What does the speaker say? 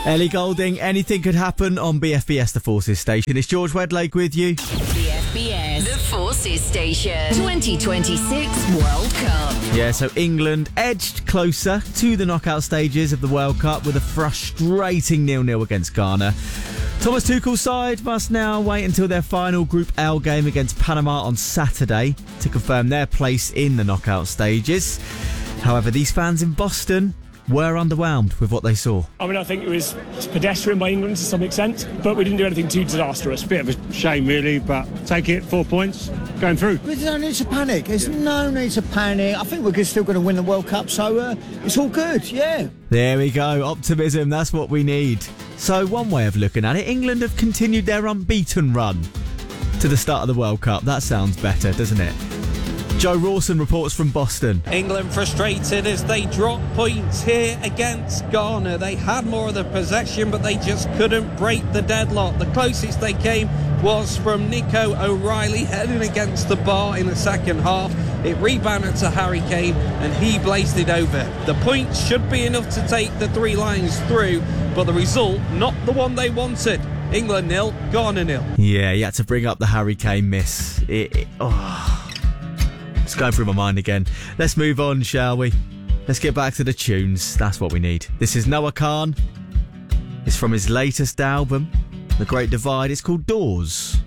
Ellie Goulding, anything could happen on BFBS, the Forces Station. It's George Wedlake with you. BFBS, the Forces Station. 2026 World Cup. Yeah, so England edged closer to the knockout stages of the World Cup with a frustrating 0-0 against Ghana. Thomas Tuchel's side must now wait until their final Group L game against Panama on Saturday to confirm their place in the knockout stages. However, these fans in Boston were underwhelmed with what they saw. I mean, I think it was pedestrian by England to some extent, but we didn't do anything too disastrous. Bit of a shame, really, but take it, 4 points, going through. There's no need to panic. There's no need to panic. I think we're still going to win the World Cup, so it's all good, yeah. There we go, optimism, that's what we need. So one way of looking at it, England have continued their unbeaten run to the start of the World Cup. That sounds better, doesn't it? Joe Rawson reports from Boston. England frustrated as they dropped points here against Ghana. They had more of the possession, but they just couldn't break the deadlock. The closest they came was from Nico O'Reilly heading against the bar in the second half. It rebounded to Harry Kane and he blazed it over. The points should be enough to take the three Lions through, but the result, not the one they wanted. England 0, Ghana 0. Yeah, you had to bring up the Harry Kane miss. It's going through my mind again. Let's move on, shall we? Let's get back to the tunes. That's what we need. This is Noah Khan. It's from his latest album, The Great Divide. It's called Doors.